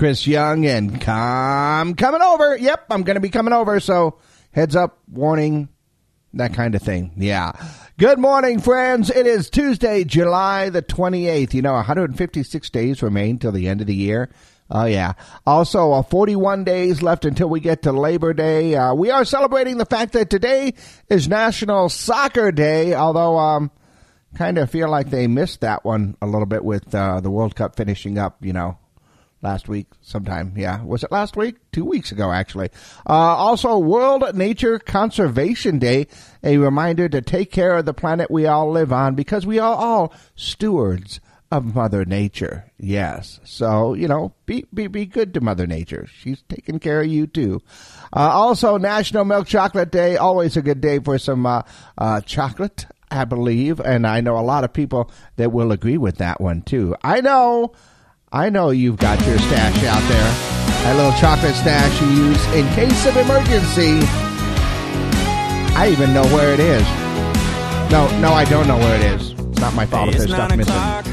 Chris Young, and I'm coming over. Yep, I'm going to be coming over, so heads up, warning, that kind of thing. Yeah. Good morning, friends. It is Tuesday, July the 28th. 156 days remain till the end of the year. Oh, yeah. Also, 41 days left until we get to Labor Day. We are celebrating the fact that today is National Soccer Day, although kind of feel like they missed that one a little bit with the World Cup finishing up, last week sometime. Yeah. Was it last week? 2 weeks ago, actually. Also, World Nature Conservation Day, a reminder to take care of the planet we all live on because we are all stewards of Mother Nature. Yes. So, be good to Mother Nature. She's taking care of you, too. Also, National Milk Chocolate Day. Always a good day for some chocolate, I believe. And I know a lot of people that will agree with that one, too. I know you've got your stash out there. That little chocolate stash you use in case of emergency. I even know where it is. No, I don't know where it is. It's not my fault if there's stuff missing.